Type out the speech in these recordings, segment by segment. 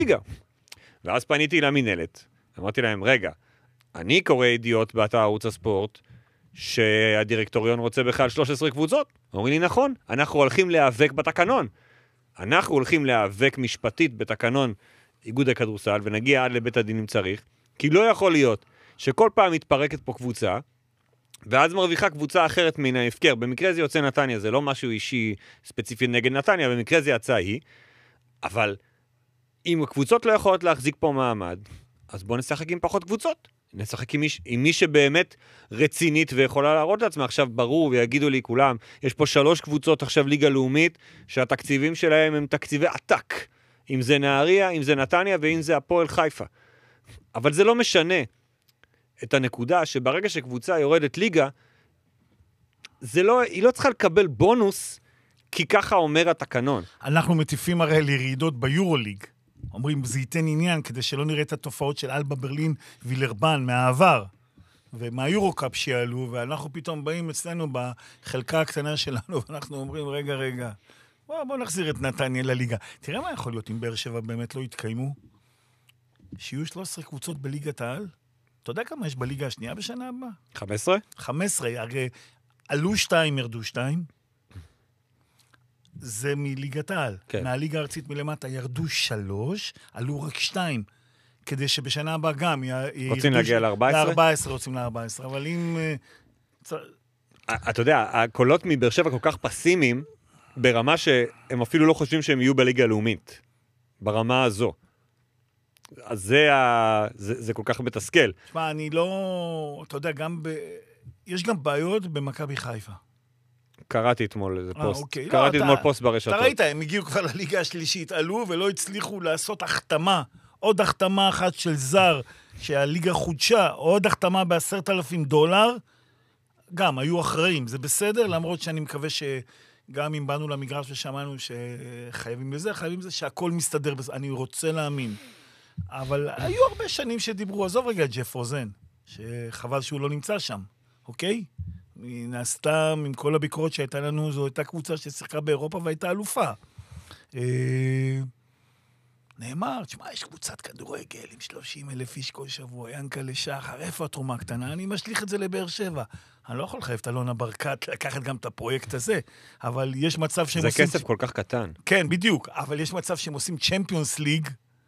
ליגה. ואז פניתי למנהלת. אמרתי להם, רגע, אני קורא ידיעות באתר ערוץ הספורט, שהדירקטוריון רוצה בכלל 13 קבוצות. אומרים לי, נכון, אנחנו הולכים להיאבק בתקנון. אנחנו הולכים להיאבק משפטית בתקנון איגוד הכדורסל, ונגיע עד לבית הדין אם צריך, כי לא יכול להיות שכל פעם מתפרקת פה קבוצה, ואז מרוויחה קבוצה אחרת מן ההפקר. במקרה זה יוצא נתניה, זה לא משהו אישי ספציפי נגד נתניה, במקרה זה יצא היא, אבל אם הקבוצות לא יכולות להחזיק פה מעמד, אז בואו נשחק עם פחות קבוצות. נשחק עם מי שבאמת רצינית ויכולה להראות לעצמה. עכשיו ברור ויגידו לי כולם, יש פה 3 קבוצות עכשיו ליגה לאומית, שהתקציבים שלהם הם תקציבי עתק. אם זה נהריה, אם זה נתניה ואם זה הפועל חיפה. אבל זה לא משנה את הנקודה שברגע שקבוצה יורדת ליגה, היא לא צריכה לקבל בונוס, כי ככה אומר התקנון. אנחנו מטיפים הרי לירידות ביורוליג. אומרים, זה ייתן עניין כדי שלא נראה את התופעות של אלבה ברלין וילרבן מהעבר, ומהיורוקאפ שיעלו, ואנחנו פתאום באים אצלנו בחלקה הקטנה שלנו, ואנחנו אומרים, רגע, בוא נחזיר את נתניה לליגה. תראה מה יכול להיות אם באר שבע באמת לא יתקיימו? שיהיו 13 קבוצות בליגת העל? אתה יודע כמה יש בליגה השנייה בשנה הבאה? 15? 15, הרי עלו 2, ירדו 2. זה מליגת העל. כן. מהליגה הארצית מלמטה ירדו 3, עלו רק 2. כדי שבשנה הבאה גם רוצים להגיע ל-14? ל-14 רוצים ל-14, אבל אם... אתה יודע, הקולות מבאר שבע כל כך פסימיים, ברמה שהם אפילו לא חושבים שהם יהיו בליגה הלאומית. ברמה הזו. אז זה כל כך מתסכל. תשמע, אני לא... אתה יודע, יש גם בעיות במכבי חיפה. קראתי אתמול איזה פוסט. אוקיי. קראתי אתמול פוסט ברשתות. אתה ראית, הם הגיעו כבר לליגה השלישית, עלו ולא הצליחו לעשות החתמה. עוד החתמה אחת של זר, שהליגה חודשה, עוד החתמה $10,000. גם, היו אחראים. זה בסדר, למרות שאני מקווה שגם אם באנו למגרש ושמענו שחייבים לזה, חייבים לזה, שהכל מסתדר בזה. אני רוצה להאמין. אבל היו הרבה שנים שדיברו, עזוב רגע ג'ף רוזן, שחבל שהוא לא נמצא שם, אוקיי? נעשתה, עם כל הביקורת שהייתה לנו, זו הייתה קבוצה ששיחקה באירופה והייתה אלופה. נאמר, תשמע, יש קבוצת כדורגל עם 30,000 איש כל שבוע, ינקלה שחר, איפה התרומה הקטנה? אני משליך את זה לבאר שבע. אני לא יכול לחייב את אלונה ברקת לקחת גם את הפרויקט הזה, אבל יש מצב שהם עושים... זה כסף כל כך קטן. כן, בדיוק, אבל יש מצב שהם עושים צ'מפיונס ליג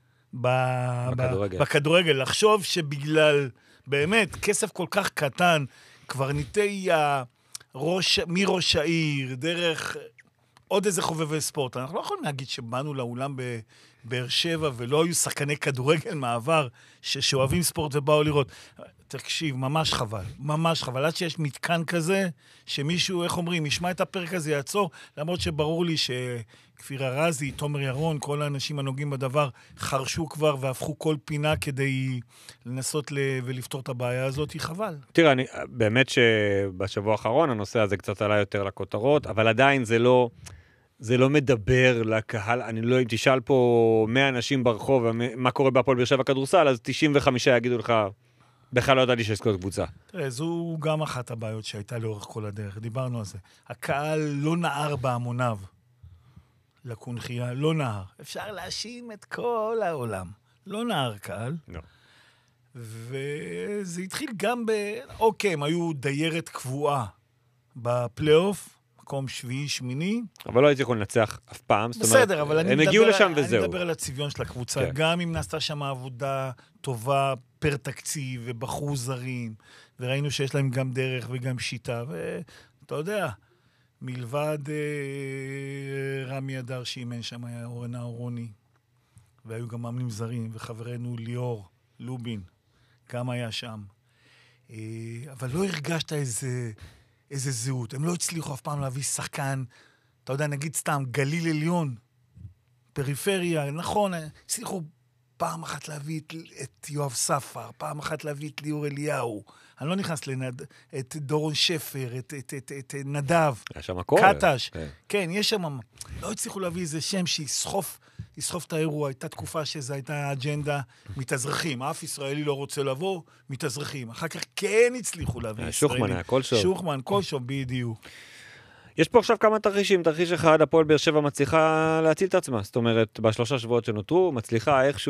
בכדורגל. לחשוב שבגלל, באמת, כסף כל כך קטן, קברניטי מראש העיר, דרך עוד איזה חובבי ספורט. אנחנו לא יכולים להגיד שבאנו לאולם בבאר שבע ולא היו שחקני כדורגל מעבר שאוהבים ספורט ובאו לראות. תקשיב, ממש חבל, ממש חבל. עד שיש מתקן כזה, שמישהו, איך אומרים, ישמע את הפרק הזה, יעצור, למרות שברור לי שכפיר הרזי, תומר ירון, כל האנשים הנוגעים בדבר, חרשו כבר והפכו כל פינה כדי לנסות ולפתור את הבעיה הזאת, היא חבל. תראה, באמת שבשבוע האחרון הנושא הזה קצת עלה יותר לכותרות, אבל עדיין זה לא מדבר לקהל. אני לא, אם תשאל פה 100 אנשים ברחוב, מה קורה בהפועל באר שבע כדורסל, אז 95 יגידו לך, בכלל לא ידעתי שיש כל קבוצה. תראה, זו גם אחת הבעיות שהייתה לאורך כל הדרך, דיברנו על זה. הקהל לא נער בהמוניו לקונחייה, לא נער. אפשר להאשים את כל העולם. לא נער קהל. לא. וזה התחיל גם אוקיי, הם היו דיירת קבועה בפלייאוף, מקום 7-8. אבל לא הייתי יכול לנצח אף פעם. בסדר, אבל הם הגיעו לשם וזהו. אני מדבר על הצביון של הקבוצה, כן. גם אם נעשתה שם עבודה טובה פר תקציב ובחרו זרים, וראינו שיש להם גם דרך וגם שיטה, ואתה יודע, מלבד רמי אדר שאימן שם היה אורנה אורוני, והיו גם מאמנים זרים, וחברנו ליאור לובין, גם היה שם. אבל לא הרגשת איזה זהות. הם לא הצליחו אף פעם להביא שחקן, אתה יודע, נגיד סתם, גליל עליון, פריפריה, נכון, הצליחו פעם אחת להביא את יואב ספר, פעם אחת להביא את ליאור אליהו, אני לא נכנס את דורון שפר, את נדב, קטש, כן, יש שם, לא הצליחו להביא איזה שם שיסחוף את האירוע, הייתה תקופה שזו הייתה אג'נדה מתאזרחים, אף ישראלי לא רוצה לבוא, מתאזרחים, אחר כך כן הצליחו להביא ישראלים. שוחמן היה, כל שוב. שוחמן, כל שוב, בדיוק. יש פה עכשיו כמה תרחישים, תרחיש אחד, הפועל באר שבע מצליחה להציל את עצמה, זאת אומרת, בשלושה שבועות שנותרו, מצליחה איכשהו